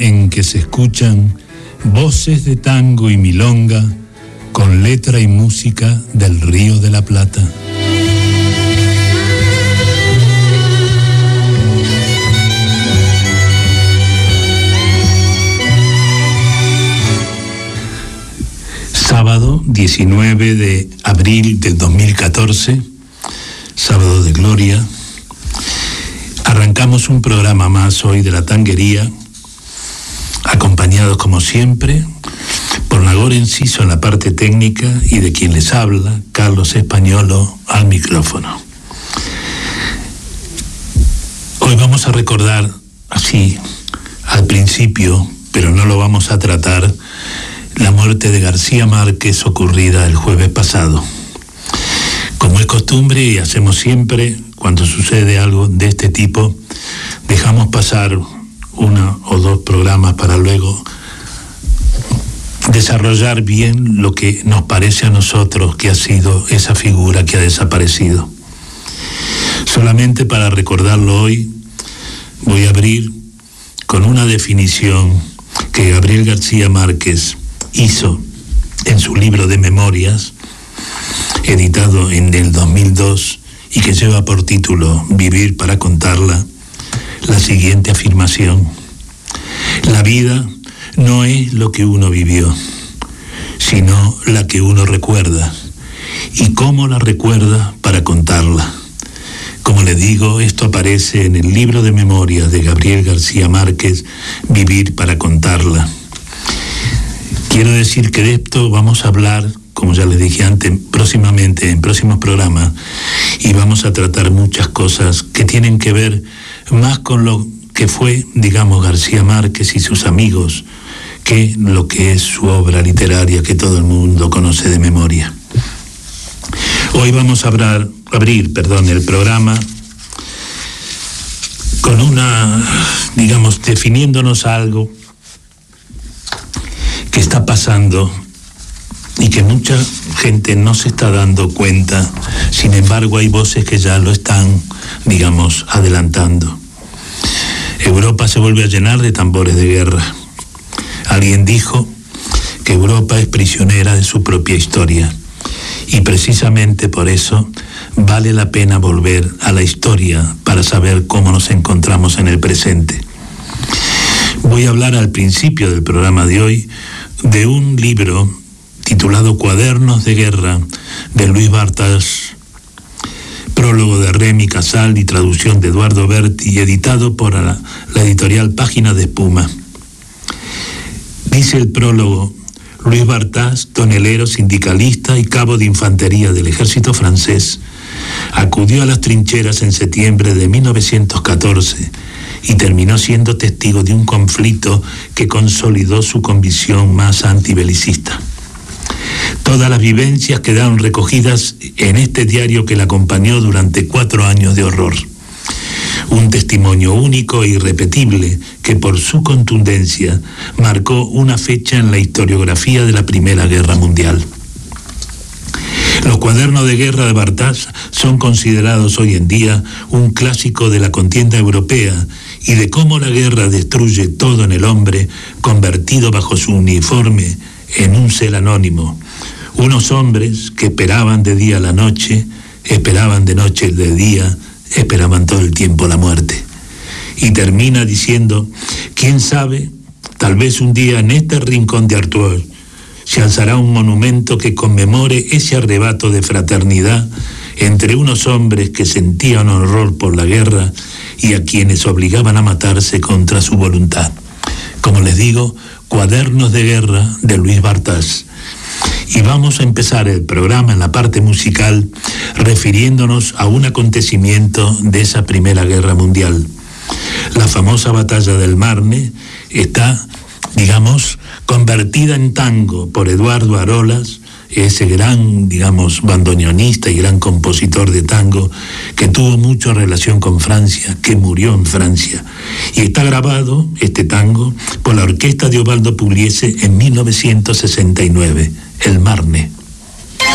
en que se escuchan voces de tango y milonga con letra y música del Río de la Plata. Sábado 19 de abril del 2014, sábado de gloria. Arrancamos un programa más hoy de la tanguería, acompañados como siempre por Nagore Enciso en la parte técnica y de quien les habla, Carlos Españolo, al micrófono. Hoy vamos a recordar así al principio, pero no lo vamos a tratar, la muerte de García Márquez ocurrida el jueves pasado. Como es costumbre y hacemos siempre, cuando sucede algo de este tipo, dejamos pasar uno o dos programas para luego desarrollar bien lo que nos parece a nosotros que ha sido esa figura que ha desaparecido. Solamente para recordarlo hoy, voy a abrir con una definición que Gabriel García Márquez hizo en su libro de memorias, editado en el 2002 y que lleva por título Vivir para contarla, la siguiente afirmación: la vida no es lo que uno vivió, sino la que uno recuerda, y cómo la recuerda para contarla. Como le digo, esto aparece en el libro de memorias de Gabriel García Márquez, Vivir para contarla. Quiero decir que de esto vamos a hablar, como ya les dije antes, próximamente, en próximos programas, y vamos a tratar muchas cosas que tienen que ver más con lo que fue, digamos, García Márquez y sus amigos, que lo que es su obra literaria que todo el mundo conoce de memoria. Hoy vamos a abrir el programa con digamos, definiéndonos algo que está pasando y que mucha gente no se está dando cuenta. Sin embargo, hay voces que ya lo están, digamos, adelantando. Europa se vuelve a llenar de tambores de guerra. Alguien dijo que Europa es prisionera de su propia historia, y precisamente por eso vale la pena volver a la historia para saber cómo nos encontramos en el presente. Voy a hablar al principio del programa de hoy de un libro titulado Cuadernos de Guerra, de Luis Bartas, prólogo de Remy Casal y traducción de Eduardo Berti, editado por la editorial Página de Espuma. Dice el prólogo: Luis Bartas, tonelero, sindicalista y cabo de infantería del ejército francés, acudió a las trincheras en septiembre de 1914 y terminó siendo testigo de un conflicto que consolidó su convicción más antibelicista. Todas las vivencias quedaron recogidas en este diario que le acompañó durante 4 años de horror. Un testimonio único e irrepetible que por su contundencia marcó una fecha en la historiografía de la Primera Guerra Mundial. Los cuadernos de guerra de Bartas son considerados hoy en día un clásico de la contienda europea y de cómo la guerra destruye todo en el hombre, convertido bajo su uniforme en un ser anónimo. Unos hombres que esperaban de día la noche, esperaban de noche el de día, esperaban todo el tiempo la muerte. Y termina diciendo: quién sabe, tal vez un día en este rincón de Artois se alzará un monumento que conmemore ese arrebato de fraternidad entre unos hombres que sentían horror por la guerra y a quienes obligaban a matarse contra su voluntad. Como les digo, Cuadernos de Guerra de Luis Bartas. Y vamos a empezar el programa en la parte musical refiriéndonos a un acontecimiento de esa Primera Guerra Mundial. La famosa batalla del Marne está, digamos, convertida en tango por Eduardo Arolas, ese gran, digamos, bandoneonista y gran compositor de tango que tuvo mucha relación con Francia, que murió en Francia. Y está grabado, este tango, por la orquesta de Osvaldo Pugliese en 1969, El Marne.